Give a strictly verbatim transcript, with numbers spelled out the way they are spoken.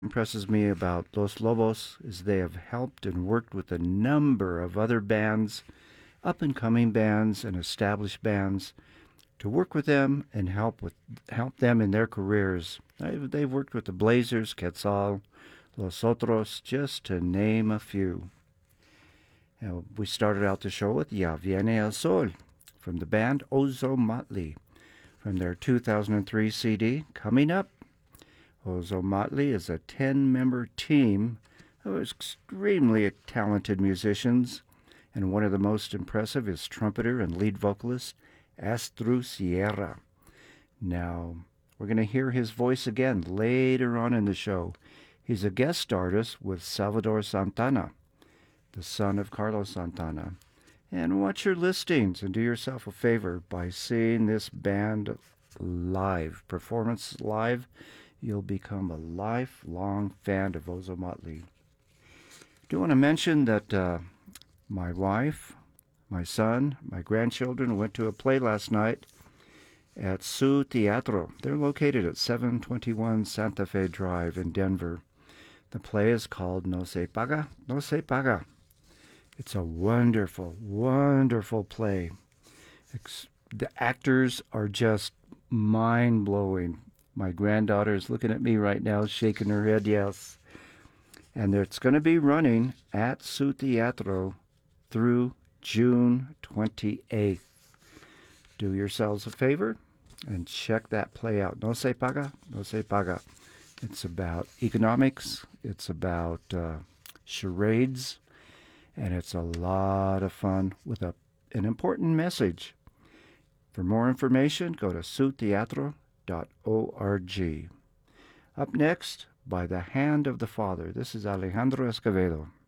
Impresses me about Los Lobos is they have helped and worked with a number of other bands, up and coming bands and established bands, to work with them and help with help them in their careers. They've worked with the Blazers, Quetzal, Los Otros, just to name a few. Now, we started out the show with Ya Viene el Sol from the band Ozo Motley from their two thousand three C D. Coming up, Ozo Motley is a ten-member team of extremely talented musicians, and one of the most impressive is trumpeter and lead vocalist Astru Sierra. Now, we're going to hear his voice again later on in the show. He's a guest artist with Salvador Santana, the son of Carlos Santana. And watch your listings and do yourself a favor by seeing this band live, performance live. You'll become a lifelong fan of Ozo Motley. I do want to mention that uh, my wife, my son, my grandchildren went to a play last night at Su Teatro. They're located at seven twenty-one Santa Fe Drive in Denver. The play is called No Se Paga, No Se Paga. It's a wonderful, wonderful play. It's, the actors are just mind-blowing. My granddaughter is looking at me right now, shaking her head, yes. And it's going to be running at Su Teatro through June twenty-eighth. Do yourselves a favor and check that play out. No Se Paga, No Se Paga. It's about economics. It's about uh, charades. And it's a lot of fun with a, an important message. For more information, go to su teatro dot org. Up next, By the Hand of the Father. This is Alejandro Escovedo.